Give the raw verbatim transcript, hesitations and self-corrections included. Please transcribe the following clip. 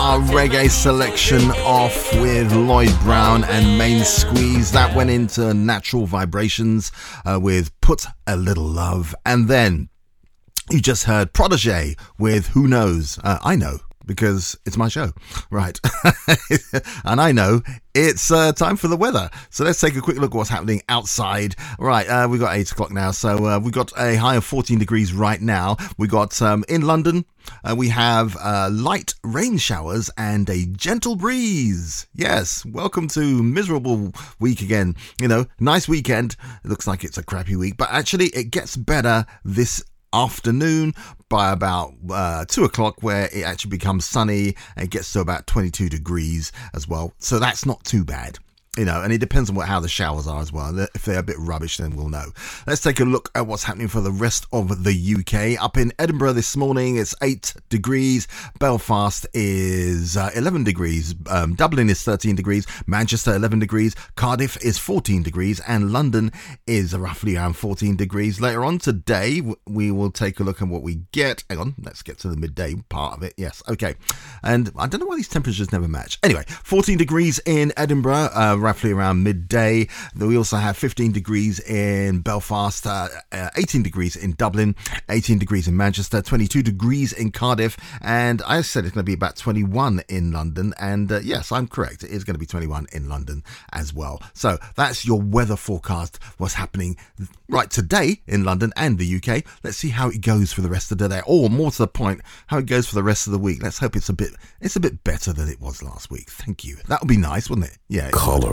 our reggae selection off with Lloyd Brown and Main Squeeze. That went into Natural Vibrations uh, with Put a Little Love. And then you just heard Protege with Who Knows? Uh, I know, because it's my show. Right. And I know it's uh, time for the weather. So let's take a quick look at what's happening outside. Right, uh, we've got eight o'clock now. So uh, we've got a high of fourteen degrees right now. We got um, in London, uh, we have uh, light rain showers and a gentle breeze. Yes, welcome to miserable week again. You know, nice weekend. It looks like it's a crappy week, but actually it gets better this afternoon by about uh, two o'clock, where it actually becomes sunny and it gets to about twenty-two degrees as well. So that's not too bad. You know, and it depends on what how the showers are as well. If they're a bit rubbish, then we'll know. Let's take a look at what's happening for the rest of the U K. Up in Edinburgh this morning, it's eight degrees. Belfast is uh, eleven degrees. Um, Dublin is thirteen degrees. Manchester, eleven degrees. Cardiff is fourteen degrees. And London is roughly around fourteen degrees. Later on today, we will take a look at what we get. Hang on, let's get to the midday part of it. Yes, okay. And I don't know why these temperatures never match. Anyway, fourteen degrees in Edinburgh, uh, roughly around midday. We also have fifteen degrees in Belfast, uh, uh, eighteen degrees in Dublin, eighteen degrees in Manchester, twenty-two degrees in Cardiff, and I said it's going to be about twenty-one in London, and uh, yes, I'm correct, it is going to be twenty-one in London as well. So that's your weather forecast, what's happening right today in London and the U K. Let's see how it goes for the rest of the day, or more to the point, how it goes for the rest of the week. Let's hope it's a bit it's a bit better than it was last week. Thank you. That would be nice, wouldn't it? Yeah. Color